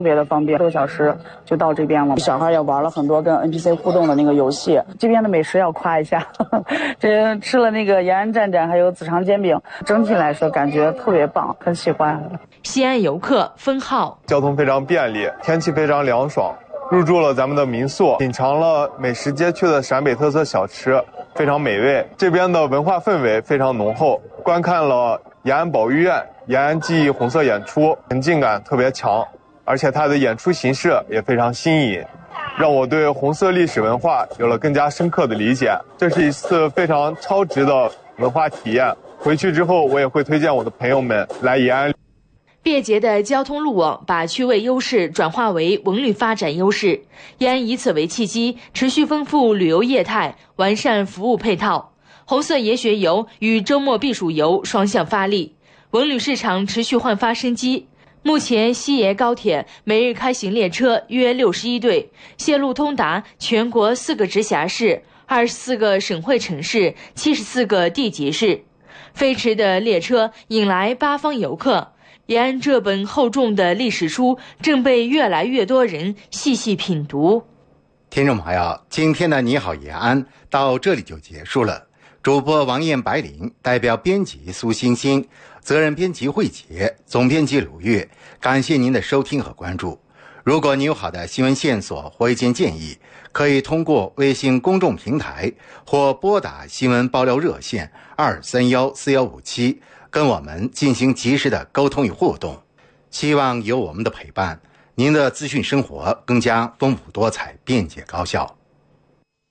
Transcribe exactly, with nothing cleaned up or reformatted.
特别的方便，六个小时就到这边了。小孩也玩了很多跟 N P C 互动的那个游戏。这边的美食要夸一下，呵呵这吃了那个延安蘸蘸还有子肠煎饼，整体来说感觉特别棒，很喜欢。 西安游客封浩， 交通非常便利，天气非常凉爽，入住了咱们的民宿，品尝了美食街区的陕北特色小吃，非常美味。这边的文化氛围非常浓厚，观看了延安保育院延安记忆红色演出，沉浸感特别强。而且它的演出形式也非常新颖，让我对红色历史文化有了更加深刻的理解。这是一次非常超值的文化体验，回去之后我也会推荐我的朋友们来延安。 便捷的交通路网把区位优势转化为文旅发展优势，延安以此为契机，持续丰富旅游业态，完善服务配套。红色研学游与周末避暑游双向发力，文旅市场持续焕发生机。目前西延高铁每日开行列车约六十一对，线路通达全国四个直辖市、二十四个省会城市、七十四个地级市，飞驰的列车引来八方游客。延安这本厚重的历史书正被越来越多人细细品读。 听众朋友，今天的你好延安到这里就结束了。主播王艳、白灵，代表编辑苏欣欣，责任编辑慧杰，总编辑鲁月，感谢您的收听和关注。如果你有好的新闻线索或意见建议，可以通过微信公众平台或拨打新闻爆料热线二三幺四幺五七，跟我们进行及时的沟通与互动。希望有我们的陪伴，您的资讯生活更加丰富多彩、便捷高效。